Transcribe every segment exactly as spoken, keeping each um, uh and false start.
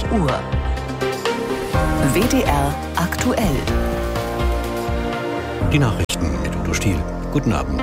Uhr. W D R aktuell. Die Nachrichten mit Udo Stiel. Guten Abend.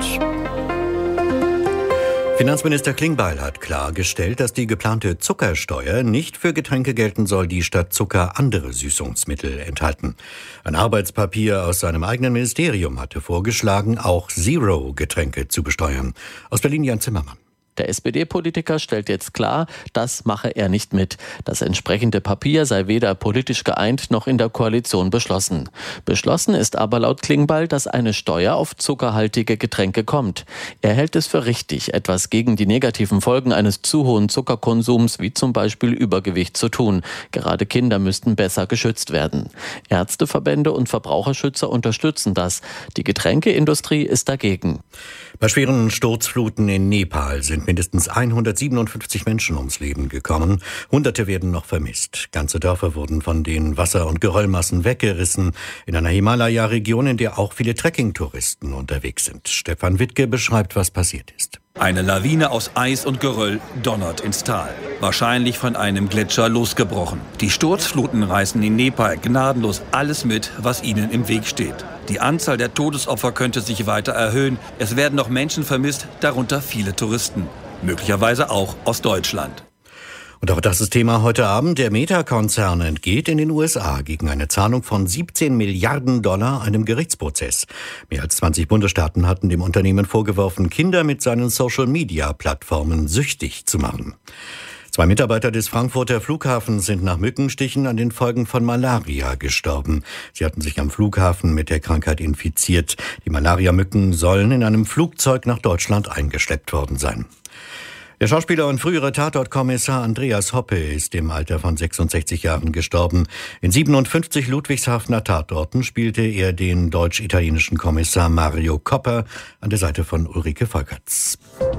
Finanzminister Klingbeil hat klargestellt, dass die geplante Zuckersteuer nicht für Getränke gelten soll, die statt Zucker andere Süßungsmittel enthalten. Ein Arbeitspapier aus seinem eigenen Ministerium hatte vorgeschlagen, auch Zero-Getränke zu besteuern. Aus Berlin Jan Zimmermann. Der S P D-Politiker stellt jetzt klar, das mache er nicht mit. Das entsprechende Papier sei weder politisch geeint noch in der Koalition beschlossen. Beschlossen ist aber laut Klingbeil, dass eine Steuer auf zuckerhaltige Getränke kommt. Er hält es für richtig, etwas gegen die negativen Folgen eines zu hohen Zuckerkonsums, wie zum Beispiel Übergewicht, zu tun. Gerade Kinder müssten besser geschützt werden. Ärzteverbände und Verbraucherschützer unterstützen das. Die Getränkeindustrie ist dagegen. Bei schweren Sturzfluten in Nepal sind mindestens hundertsiebenundfünfzig Menschen ums Leben gekommen. Hunderte werden noch vermisst. Ganze Dörfer wurden von den Wasser- und Geröllmassen weggerissen. In einer Himalaya-Region, in der auch viele Trekkingtouristen unterwegs sind. Stefan Wittke beschreibt, was passiert ist. Eine Lawine aus Eis und Geröll donnert ins Tal. Wahrscheinlich von einem Gletscher losgebrochen. Die Sturzfluten reißen in Nepal gnadenlos alles mit, was ihnen im Weg steht. Die Anzahl der Todesopfer könnte sich weiter erhöhen. Es werden noch Menschen vermisst, darunter viele Touristen. Möglicherweise auch aus Deutschland. Und auch das ist Thema heute Abend. Der Meta-Konzern entgeht in den U S A gegen eine Zahlung von siebzehn Milliarden Dollar einem Gerichtsprozess. Mehr als zwanzig Bundesstaaten hatten dem Unternehmen vorgeworfen, Kinder mit seinen Social-Media-Plattformen süchtig zu machen. Zwei Mitarbeiter des Frankfurter Flughafens sind nach Mückenstichen an den Folgen von Malaria gestorben. Sie hatten sich am Flughafen mit der Krankheit infiziert. Die Malaria-Mücken sollen in einem Flugzeug nach Deutschland eingeschleppt worden sein. Der Schauspieler und frühere Tatortkommissar Andreas Hoppe ist im Alter von sechsundsechzig Jahren gestorben. In siebenundfünfzig Ludwigshafener Tatorten spielte er den deutsch-italienischen Kommissar Mario Copper an der Seite von Ulrike Volkerts.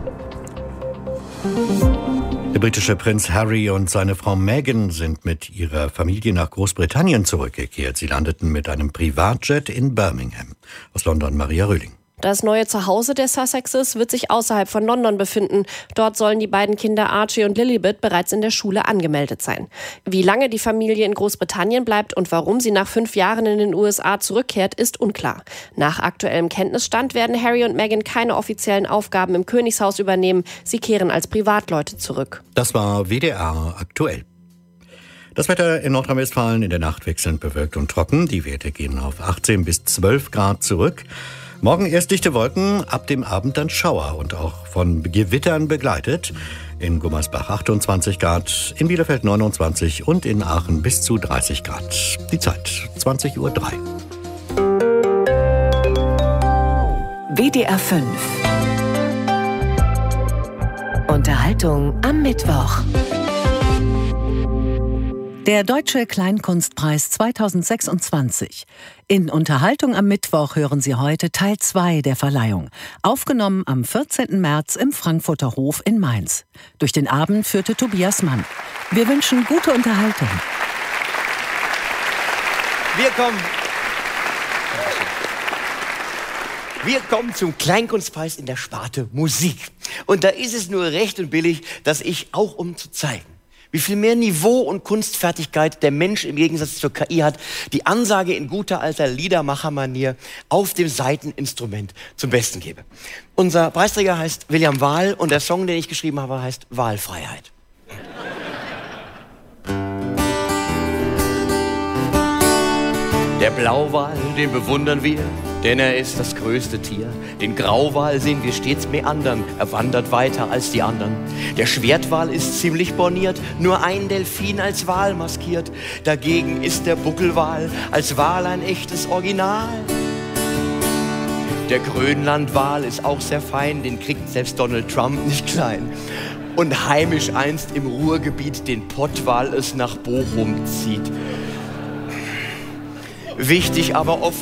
Der britische Prinz Harry und seine Frau Meghan sind mit ihrer Familie nach Großbritannien zurückgekehrt. Sie landeten mit einem Privatjet in Birmingham. Aus London Maria Röhling. Das neue Zuhause der Sussexes wird sich außerhalb von London befinden. Dort sollen die beiden Kinder Archie und Lilibet bereits in der Schule angemeldet sein. Wie lange die Familie in Großbritannien bleibt und warum sie nach fünf Jahren in den U S A zurückkehrt, ist unklar. Nach aktuellem Kenntnisstand werden Harry und Meghan keine offiziellen Aufgaben im Königshaus übernehmen. Sie kehren als Privatleute zurück. Das war W D R aktuell. Das Wetter in Nordrhein-Westfalen in der Nacht wechselnd bewölkt und trocken. Die Werte gehen auf achtzehn bis zwölf Grad zurück. Morgen erst dichte Wolken, ab dem Abend dann Schauer und auch von Gewittern begleitet. In Gummersbach achtundzwanzig Grad, in Bielefeld neunundzwanzig und in Aachen bis zu dreißig Grad. Die Zeit zwanzig Uhr drei. W D R fünf. Unterhaltung am Mittwoch. Der Deutsche Kleinkunstpreis zweitausendsechsundzwanzig. In Unterhaltung am Mittwoch hören Sie heute Teil zwei der Verleihung. Aufgenommen am vierzehnten März im Frankfurter Hof in Mainz. Durch den Abend führte Tobias Mann. Wir wünschen gute Unterhaltung. Wir kommen. Wir kommen zum Kleinkunstpreis in der Sparte Musik. Und da ist es nur recht und billig, dass ich, auch um zu zeigen, wie viel mehr Niveau und Kunstfertigkeit der Mensch im Gegensatz zur K I hat, die Ansage in guter alter Liedermachermanier auf dem Saiteninstrument zum Besten gebe. Unser Preisträger heißt William Wahl und der Song, den ich geschrieben habe, heißt Wahlfreiheit. Der Blauwal, den bewundern wir, denn er ist das größte Tier. Den Grauwal sehen wir stets meandern, er wandert weiter als die anderen. Der Schwertwal ist ziemlich borniert, nur ein Delfin als Wal maskiert. Dagegen ist der Buckelwal als Wal ein echtes Original. Der Grönlandwal ist auch sehr fein, den kriegt selbst Donald Trump nicht klein. Und heimisch einst im Ruhrgebiet den Pottwal es nach Bochum zieht. Wichtig aber oft